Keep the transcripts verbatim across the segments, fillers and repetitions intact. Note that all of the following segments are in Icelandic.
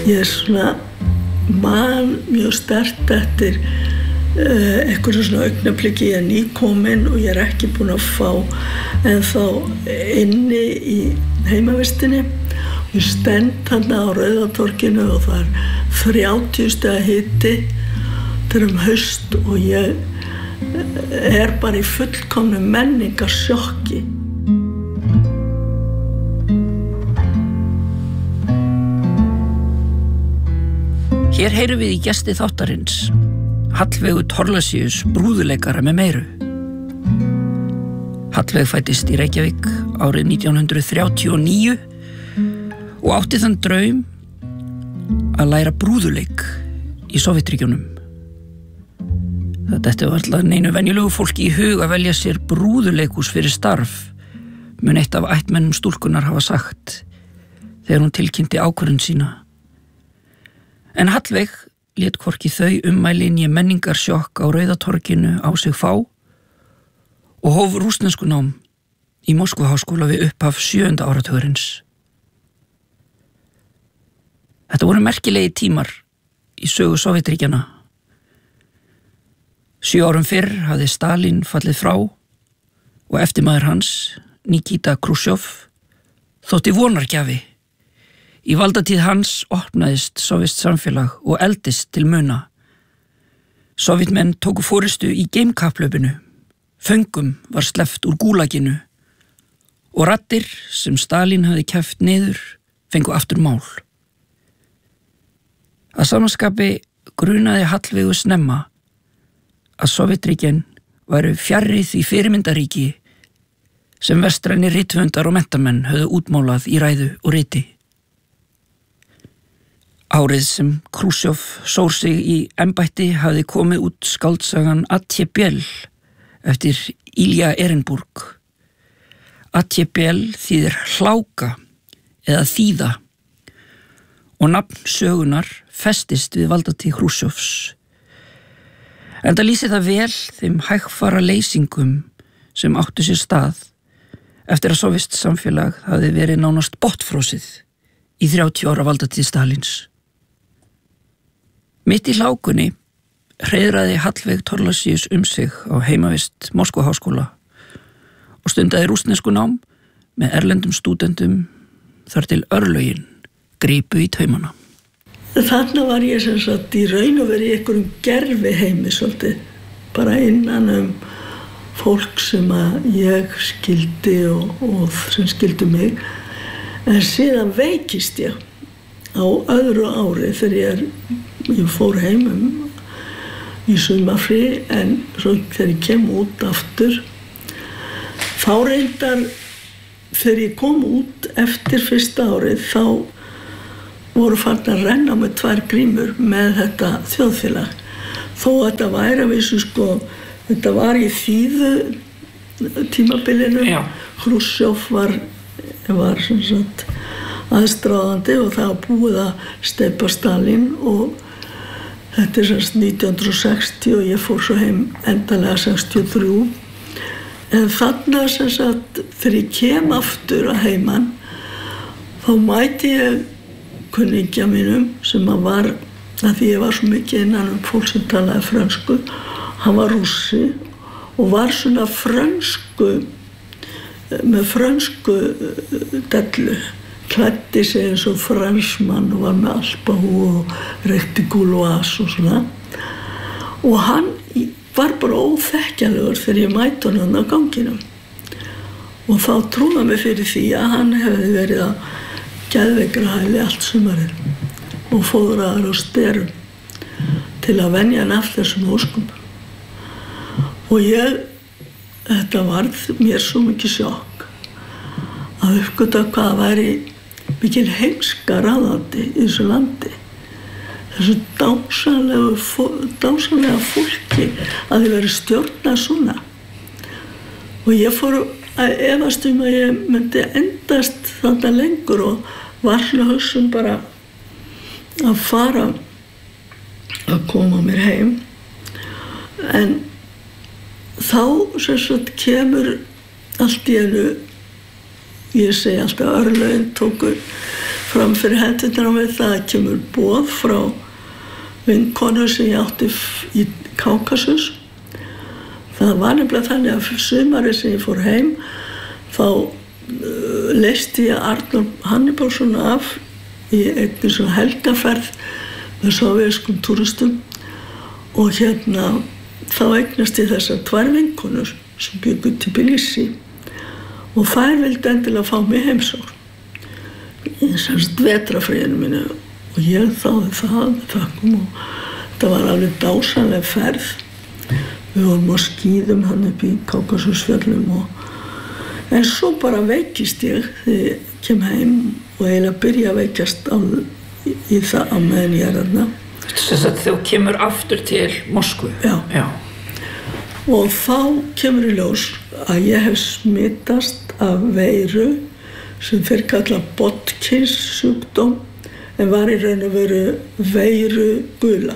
ég er svona man mjög sterkt eftir uh, einhverju svona augnabliki, ég er nýkomin og ég er ekki búin að fá en þá inni í heimavistinni. Ég stend þarna á Rauðatorginu og það er þrjátíu stiga hiti, þetta er um haust og ég er bara í fullkomnu menningarsjokki. Hér heyrum við í gesti þáttarins Hallveigu Thorlacius brúðuleikara með meiru. Hallveig fæddist í Reykjavík árið nítján hundruð þrjátíu og níu og átti þann draum að læra brúðuleik í Sovétríkjunum. Þetta var alltaf neinu venjulegu fólki í hug að velja sér brúðuleikhús fyrir starf, mun eitt af ættmennum stúlkunar hafa sagt þegar hún tilkynnti ákvörðun sína. En Hallveig lét hvorki þau ummæli né menningarsjokk á Rauðatorginu á sig fá og hóf rússneskunám í Moskvuháskóla við upphaf sjöunda áratugurins. Þetta voru merkilegi tímar í sögu Sovétríkjanna. Sjö árum fyrr hafði Stalín fallið frá og eftirmaður hans, Nikita Khrushchev, þótti vonargjafi. Í valdatíð hans opnaðist sovést samfélag og eldist til muna. Sovétmenn tóku forystu í geimkapphlaupinu, föngum var sleppt úr gúlaginu og raddir sem Stalín hafði keppt niður fengu aftur mál. Að samanskapi grunaði Hallveigu snemma að Sovétríkin væru fjarri því fyrirmyndaríki sem vestræni rithöfundar og menntamenn höfðu útmálað í ræðu og riti. Árið sem Khrushchev sór sig í embætti hafði komið út skáldsagan Ottebel eftir Ilja Ehrenburg. Ottebel þýðir hláka eða þýða og nafn sögunar festist við valdatíð Khrushchevs. Enda lýsir það vel þeim hægfara leysingum sem áttu sér stað eftir að sovést samfélag hafði verið nánast botnfrosið í þrjátíu ára valdatíð Stalíns. Mitt í hlákunni hreiðraði Hallveig Thorlacius um sig á heimavist Moskvuháskóla og stundaði rússneskunám með erlendum stúdentum þar til örlögin gripu í taumana. Þarna var ég sem sagt í raun og verið í einhverjum gerfi heimi svolítið, bara innan um fólk sem að ég skildi og, og sem skildi mig. En síðan veikist ég á öðru ári þegar ég, er, ég fór heimum í sumarfrí en svo þegar ég kem út aftur, þá reyndar þegar ég kom út eftir fyrsta árið þá voru farin að renna með tvær grímur með þetta þjóðfélag. Þó að þetta væri að vissu sko, þetta var í þýðu tímabilinu. Já. Khrushchev var, var sem sagt aðstráðandi og það var búið að steypa Stalín og þetta er sem sagt nítján hundruð sextíu og ég fór svo heim endanlega sextíu og þrjú. En þarna sem sagt þegar ég kem aftur að heiman þá mæti ég kunningja mínum sem að var, að því ég var svo mikið innan um fólk sem talaði frönsku, hann var rússi og var svona frönsku, með frönsku dellu, klæddi sig eins og fransmann og var með alpahú og reykti gúlvas og svona. Og hann var bara óþekkjanlegur þegar ég mætti honum á ganginum. Og þá trúði hann mig fyrir því að hann hefði verið að geðveikrahæli allt sumarið og fóðraðar á styrum til að venja hann af þessum óskum. Og ég, þetta varð mér svo mikið sjokk að uppgöta hvað væri mikil heimska ráðandi í þessu landi. Þessu dásamlega, dásamlega fólki að þið verið stjórnað svona. Og ég fór að efast um að ég myndi endast þarna lengur og var svona hugsum bara að fara að koma mér heim. En þá sem sagt kemur allt í einu, ég segi alltaf örlögin tóku fram fyrir hendurnar á mig, það kemur boð frá vinkonu sem ég átti í Kákasus. Það var nefnilega þannig að fyrir sumari sem ég fór heim þá uh, leysti ég Arnór Hannibalsson af í einni svona helgaferð með sovéskum túristum og hérna þá eignast ég þessar tvær vinkonur sem bjuggu til Tbilisi og þær vildi endilega fá mig heimsókn í þessast vetrafríinu mínu og ég þáði það með þakkum og þetta var alveg dásamleg ferð. Við vorum á skíðum hann upp í Kákasusfjöllum og en svo bara veikist ég þegar ég kem heim og eiginlega byrja að veikjast á, í, í það á meðan ég er þarna. Þess að þú kemur aftur til Moskvu? Já. Já. Og þá kemur í ljós að ég hef smitast af veiru sem þeir kalla Botkins sjúkdóm en var í raun og veru veiru gula.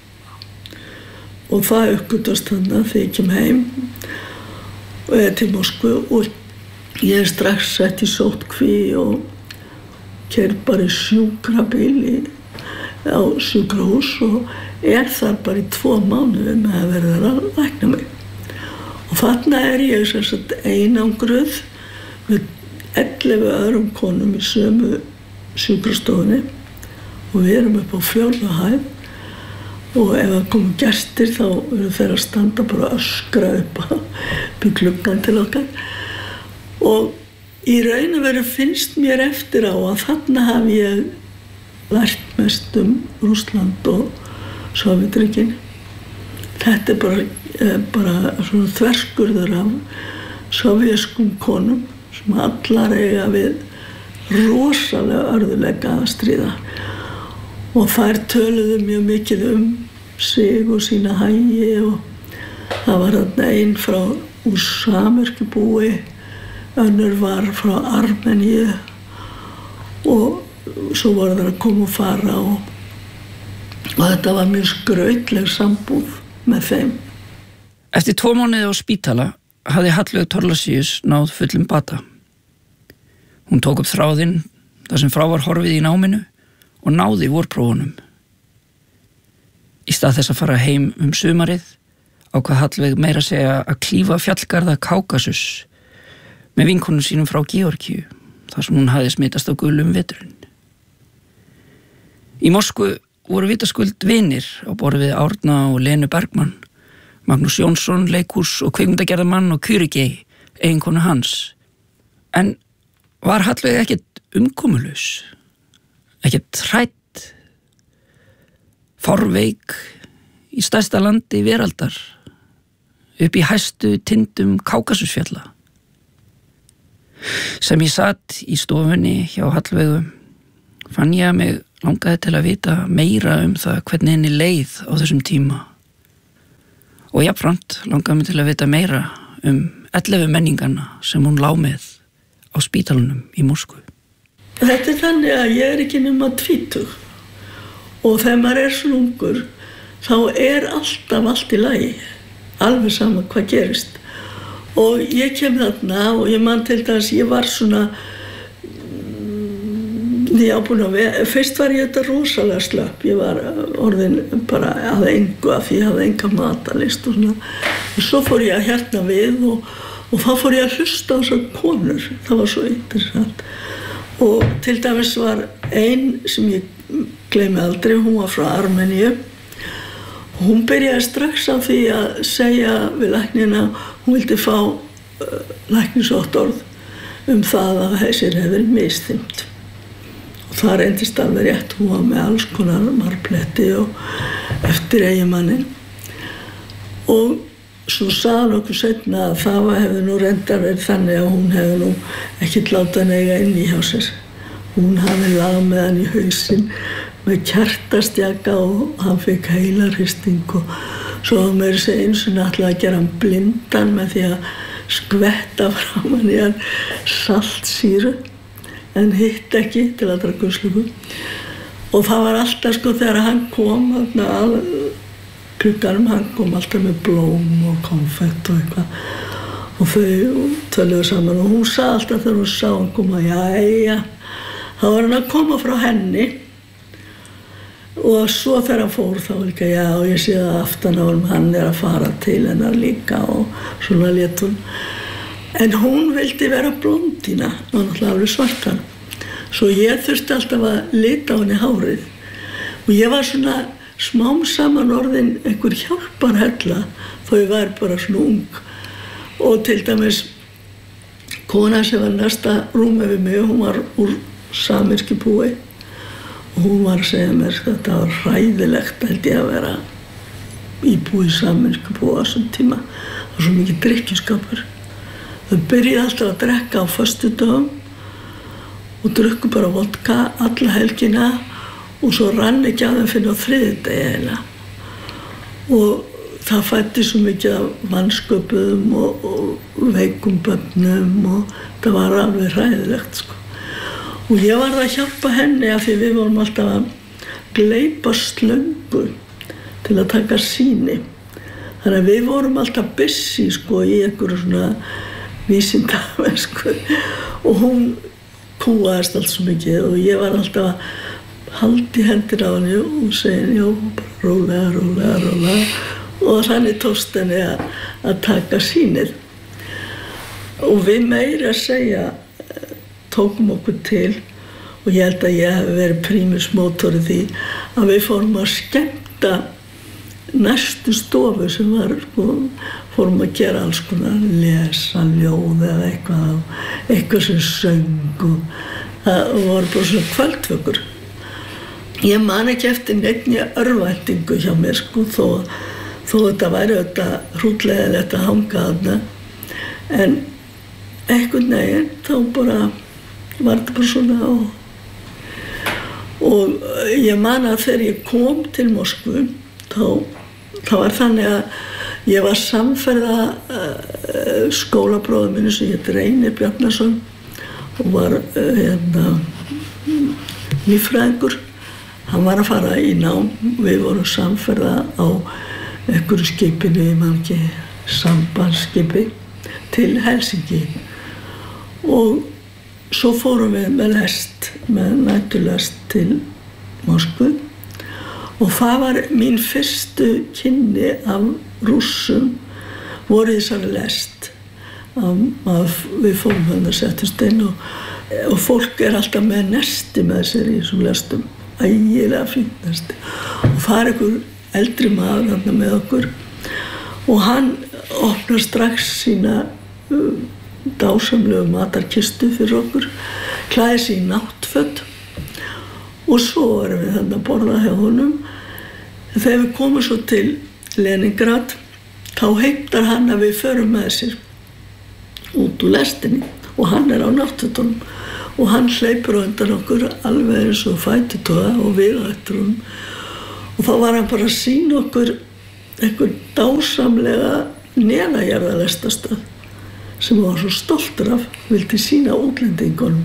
Og það uppgötvast þarna þegar ég kem heim og er til Moskvu og ég er strax sett í sóttkví og keyrð bara í sjúkrabíl á sjúkrahús og er þar bara í tvo mánuði með að verða að lækna mig. Og þarna er ég sem sagt einangruð með ellefu öðrum konum í sömu sjúkrastofunni og við erum upp á fjórðu hæð og ef það komu gestir þá eru þeir að standa bara að öskra upp upp í gluggann til okkar og í raun og veru finnst mér eftir á að þarna hafi ég lært mest um Rússland og Sovétríkin. Þetta er bara, bara svona þverskurður af sovéskum konum sem allar eiga við rosalega örðuleika að stríða og þær töluðu mjög mikið um sig og sína hagi og það var þarna ein frá úr Samörkjubúi, önnur var frá Armeníu og svo voru þær að koma og fara og, og þetta var mjög skrautleg sambúð með þeim. Eftir tvo mánuði á spítala hafði Hallveig Thorlacius náð fullum bata. Hún tók upp þráðinn þar sem frá var horfið í náminu og náði vorprófunum. Í stað þess að fara heim um sumarið ákvað Hallveig meira að segja að klífa fjallgarða Kákasus með vinkonum sínum frá Georgíu þar sem hún hafði smitast á gulum veturinn. Í Moskvu voru vitaskuld vinir á borð við Árna og Lenu Bergmann, Magnús Jónsson, leikhús- og kvikmyndagerðarmann og Kyriegei, eiginkonu hans. En var Hallveig ekkert umkomulaus, ekkert hrædd, forveik í stærsta landi veraldar, upp í hæstu tindum Kákasusfjalla. Sem ég satt í stofunni hjá Hallveigu fann ég að mig langaði til að vita meira um það hvernig henni leið á þessum tíma og jafnframt langaði mig til að vita meira um ellefu menningana sem hún lá með á spítalunum í Moskvu. Þetta er þannig að ég er ekki nema tvítug og þegar maður er svona ungur þá er alltaf allt í lagi, alveg sama hvað gerist. Og ég kem þarna og ég man til þess, ég var svona, ég á búin að vera, fyrst var ég þetta rosalega slöpp, ég var orðin bara að engu af því ég hafði enga matarlist og svona. Og svo fór ég að hérna við og, og þá fór ég að hlusta á þessar konur, það var svo interessant. Og til dæmis var ein sem ég gleymi aldrei, hún var frá Armeníu. Hún byrjaði strax á því að segja við læknina, hún vildi fá uh, læknisvottorð um það að þessir hefði verið misþyrmt. Og það reyndist alveg rétt, hún var með alls konar marbletti og eftir eiginmanninn. Og svo sagði okkur seinna að það hefði nú reyndar verið þannig að hún hefði nú ekkert látað hann eiga inn í hjá sér. Hún hafði lag með hann í hausinn með kjartastjaka og hann fekk heilarhristing og svo var meira segja eins og ætlaði að gera hann blindan með því að skvetta framan í hann saltsýru en hitt ekki til allra guðslöku. Og það var alltaf sko þegar hann kom þarna að klukkanum, hann kom alltaf með blóm og konfekt og eitthvað og þau töluðu saman og hún sagði alltaf þegar hún sá hann koma, jæja, þá var hann að koma frá henni og svo þegar hann fór þá var líka, já, ég sé það aftan á hann, hann er að fara til hennar líka og svona lét hún. En hún vildi vera blondína, og náttúrulega alveg svartan. Svo ég þurfti alltaf að lita á henni hárið. Og ég var svona smám saman orðin einhver hjálparhella, þó ég var bara svona ung. Og til dæmis, kona sem var næsta rúmi við mig, hún var úr Samirskipúi. Og hún var að segja mér, þetta var hræðilegt held ég að vera íbúi Samirskipúi á þessum tíma. Það var svo mikið drykkjuskapur. Þau byrjuði alltaf að drekka á föstudögum og drukku bara vodka alla helgina og svo rann ekki að þeim fyrir á þriðjudegi eiginlega. Og það fætti svo mikið af vansköpuðum og, og veikum börnum og það var alveg hræðilegt sko. Og ég var að hjálpa henni af því við vorum alltaf að gleypa slöngu til að taka sýni. Þannig að við vorum alltaf busy sko í einhverju svona vísindamennsku og hún kúaðist allt svo mikið og ég var alltaf að halda í hendur á henni og segja, já, bara rólega, rólega, rólega og þannig tókst henni að, að taka sýnið. Og við meira að segja tókum okkur til og ég held að ég hef verið primus motor í því að við fórum að skemmta næstu stofu sem var, sko, fórum að gera alls konar, lesa ljóð eða eitthvað, eitthvað sem söng og það voru bara svona kvöldvökur. Ég man ekki eftir neinni örvæntingu hjá mér, sko, þó, þó þetta væri þetta hrútlegilegt að hanga þarna, en einhvern veginn þá bara var þetta bara svona og, og ég man að þegar ég kom til Moskvu, þá Það var þannig að ég var samferða uh, skólabróður minni sem hét Reynir Bjarnason og var uh, hérna, líffræðingur. Hann var að fara í nám, við vorum samferða á einhverju skipinu, ég man ekki, sambandsskipi til Helsinki. Og svo fórum við með lest, með næturlest til Moskvu. Og það var mín fyrstu kynni af Rússum voru þessari lest. Að við fórum þannig að settast inn og, og fólk er alltaf með nesti með sér í þessum lestum. Ægilega fínt nesti. Og það er einhver eldri maður þarna með okkur og hann opnar strax sína uh, dásamlegu matarkistu fyrir okkur, klæði sig í náttföt og svo erum við þannig að borða hjá honum. Þegar við komum svo til Leningrad, þá heimtar hann að við förum með sér út úr lestinni og hann er á náttfötunum og hann hleypur á undan okkur alveg eins og fætutoga og við á eftir honum. Og þá var hann bara að sýna okkur einhver dásamlega neðanjarðarlestastöð sem hann var svo stoltur af, vildi sýna útlendingunum.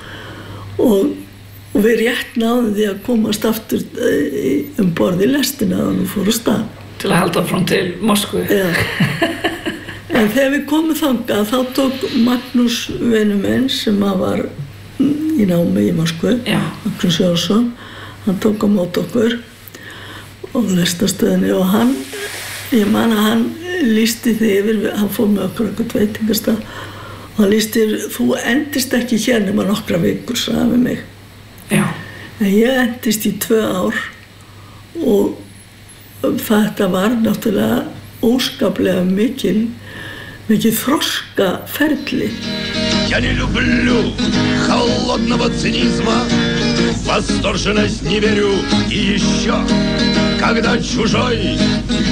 Og Og við rétt náðum því að komast aftur um borð í lestina og nú fór á stað. Til að halda frá til Moskvu. Já. En þegar við komum þangað, þá tók Magnús vinur minn sem var í námi í Moskvu, Magnús Jónsson, hann tók á móti okkur og lestastöðinni og hann, ég man að hann lýsti því yfir, hann fór með okkur eitthvað veitingastað og hann lýsti yfir, þú endist ekki hér nema nokkra vikur, sagði hann við mig. Já. En ég endist í tvö ár og þetta var náttúrulega óskaplega mikil, mikil þroska ferli. Я не люблю холодного цинизма, в восторженность не верю и еще, когда чужой